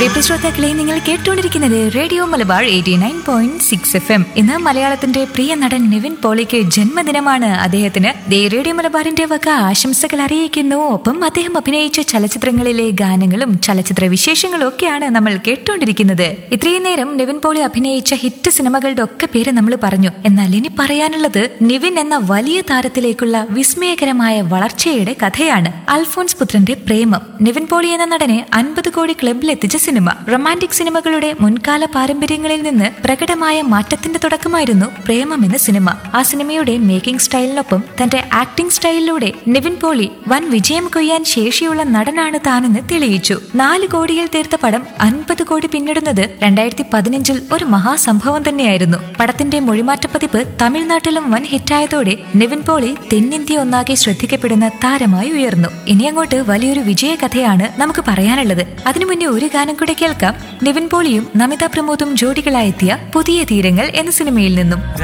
പ്രിയ ശ്രോതാക്കളെ, നിങ്ങൾ കേട്ടുകൊണ്ടിരിക്കുന്നത് റേഡിയോ മലബാർ 89.6 FM. ഇന്ന് മലയാളത്തിന്റെ പ്രിയ നടൻ നിവിൻ പോളിക്ക് ജന്മദിനമാണ്. അദ്ദേഹത്തിന് റേഡിയോ മലബാറിന്റെ വക ആശംസകൾ അറിയിക്കുന്നു. ഒപ്പം അദ്ദേഹം അഭിനയിച്ച ചലച്ചിത്രങ്ങളിലെ ഗാനങ്ങളും ചലച്ചിത്ര വിശേഷങ്ങളും ഒക്കെയാണ് നമ്മൾ കേട്ടുകൊണ്ടിരിക്കുന്നത്. ഇത്രയും നേരം നിവിൻ പോളി അഭിനയിച്ച ഹിറ്റ് സിനിമകളുടെ ഒക്കെ പേര് നമ്മൾ പറഞ്ഞു. എന്നാൽ ഇനി പറയാനുള്ളത് നിവിൻ എന്ന വലിയ താരത്തിലേക്കുള്ള വിസ്മയകരമായ വളർച്ചയുടെ കഥയാണ്. അൽഫോൻസ് പുത്രന്റെ പ്രേമം. നിവിൻ പോളി എന്ന നടനെ 50 കോടി ക്ലബിലെത്തിച്ച സിനിമ. റൊമാന്റിക് സിനിമകളുടെ മുൻകാല പാരമ്പര്യങ്ങളിൽ നിന്ന് പ്രകടമായ മാറ്റത്തിന്റെ തുടക്കമായിരുന്നു പ്രേമം എന്ന സിനിമ. ആ സിനിമയുടെ മേക്കിംഗ് സ്റ്റൈലിനൊപ്പം തന്റെ ആക്ടിംഗ് സ്റ്റൈലിലൂടെ നിവിൻ പോളി വൻ വിജയം കൊയ്യാൻ ശേഷിയുള്ള നടനാണ് താനെന്ന് തെളിയിച്ചു. 4 കോടിയിൽ തീർത്ത പടം 50 കോടി പിന്നിടുന്നത് 2015 ഒരു മഹാസംഭവം തന്നെയായിരുന്നു. പടത്തിന്റെ മൊഴിമാറ്റപ്പതിപ്പ് തമിഴ്നാട്ടിലും വൻ ഹിറ്റായതോടെ നിവിൻ പോളി തെന്നിന്ത്യ ഒന്നാകെ ശ്രദ്ധിക്കപ്പെടുന്ന താരമായി ഉയർന്നു. ഇനി അങ്ങോട്ട് വലിയൊരു വിജയകഥയാണ് നമുക്ക് പറയാനുള്ളത്. അതിനു മുന്നേ ഒരു ഗാനം കൂടെ കേൾക്കാം. നിവിൻ പോളിയും നമിത പ്രമോദും ജോഡികളായെത്തിയ പുതിയ തീരങ്ങൾ എന്ന സിനിമയിൽ നിന്നും.